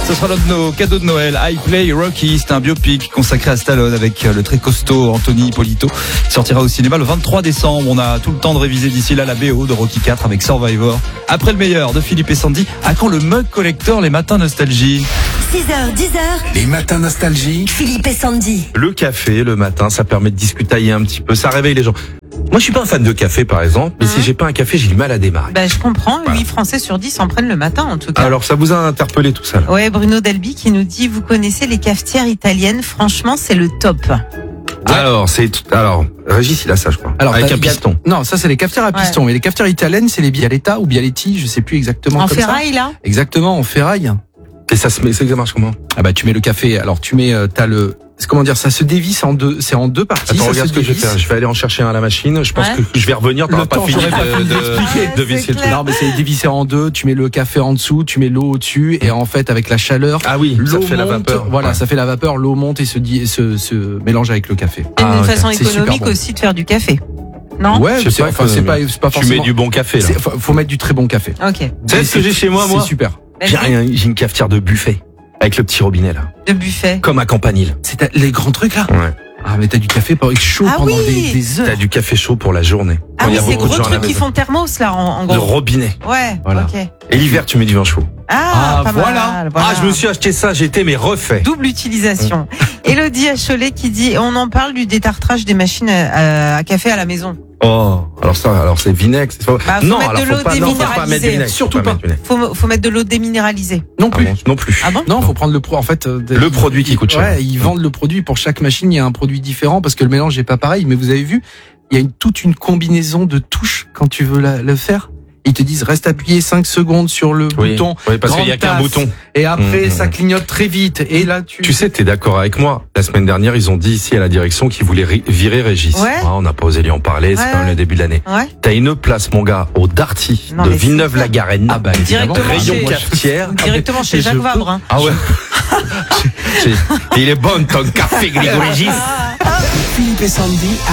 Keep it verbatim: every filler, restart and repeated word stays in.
Ce sera l'un de nos cadeaux de Noël. I Play Rocky, c'est un biopic consacré à Stallone avec le très costaud Anthony Ippolito. Il sortira au cinéma le vingt-trois décembre. On a tout le temps de réviser d'ici là la B O de Rocky quatre avec Survivor. Après le meilleur de Philippe et Sandy, à quand le mug collector, les matins nostalgie? six heures, dix heures. Les matins nostalgie. Philippe et Sandy. Le café, le matin, ça permet de discutailler un petit peu, ça réveille les gens. Moi, je suis pas un fan de café, par exemple, mais mmh. si j'ai pas un café, j'ai du mal à démarrer. Bah, je comprends. Voilà. huit Français sur dix en prennent le matin, en tout cas. Alors, ça vous a interpellé tout ça, là? Ouais, Bruno Delby qui nous dit, vous connaissez les cafetières italiennes? Franchement, c'est le top. Ouais. Alors, c'est, alors, Régis, il a ça, je crois. Alors, avec un piston. Non, ça, c'est les cafetières à piston. Ouais. Mais les cafetières italiennes, c'est les Bialetta ou Bialetti, je sais plus exactement En comme ferraille, ça. là? Exactement, en ferraille. Et ça se met, ça marche comment? Ah bah, tu mets le café, alors tu mets, euh, t'as le, c'est comment dire, ça se dévisse en deux, c'est en deux parties. Attends, ça regarde se ce que je vais dévisse. faire. Je vais aller en chercher un à la machine. Je pense Ouais. que je vais revenir. T'auras Le pas temps, fini j'aurais pas de, fini de, d'expliquer. de visser le truc. Non, mais c'est dévissé en deux, tu mets le café en dessous, tu mets l'eau au-dessus, et en fait, avec la chaleur, Ah oui, ça l'eau fait la monte, vapeur. Voilà, Ouais. ça fait la vapeur, l'eau monte et se, dit, et se, se mélange avec le café. C'est Ah, une ok. façon C'est super économique bon. aussi de faire du café. Non? Ouais, Je sais c'est pas, enfin, c'est pas, c'est pas Tu forcément. mets du bon café, là. c'est- faut, faut mettre du très bon café. Ok. Tu sais ce que j'ai chez moi, moi? C'est super. J'ai rien, j'ai une cafetière de buffet. Avec le petit robinet, là. De buffet. Comme à Campanile. C'est ta- les grands trucs là. Ouais. Ah, mais t'as du café pour chaud Ah pendant oui. des, des heures. T'as du café chaud pour la journée. Ah Quand il oui, y a ces beaucoup de gros gens à la trucs qui maison. font thermos, là, en, en De gros. robinet. Ouais, Voilà. ok. Et l'hiver, tu mets du vin chaud. Ah, Ah, pas voilà. mal, voilà. Ah, je me suis acheté ça, j'étais mais refait. Double utilisation. Élodie à Cholet qui dit, on en parle du détartrage des machines à, à café à la maison. Oh, alors ça, alors c'est vinaigre, c'est pas... Bah, faut non, mettre alors de faut l'eau pas, non, faut pas mettre déminéralisée. du vinaigre. Surtout faut pas. mettre du vinaigre. Faut, faut mettre de l'eau déminéralisée. Non Ah plus. bon, non plus. Ah bon? Non, faut prendre le pro. En fait, euh, Le produit qui coûte cher. Ouais, ils vendent le produit pour chaque machine. Il y a un produit différent parce que le mélange n'est pas pareil. Mais vous avez vu, il y a une, toute une combinaison de touches quand tu veux la, le faire. Ils te disent reste appuyé cinq secondes sur le Oui, bouton. oui, parce qu'il y a grande qu'un tasse, bouton. Et après, Mmh. ça clignote très vite. Et là, tu. Tu sais, t'es d'accord avec moi. La semaine dernière, ils ont dit ici à la direction qu'ils voulaient ri- virer Régis. Ouais. Ah, on n'a pas osé lui en parler, c'est Ouais, quand même ouais. le début de l'année. Ouais. T'as une place, mon gars, au Darty Non, de mais c'est Villeneuve-la-Garenne. Ah bah évidemment. Directement Rayon chez- cafetière. Directement chez Et Jacques je peux- Vabre, hein. Ah ouais. Il est bon ton café, Grégorégis. Philippe et Sandy.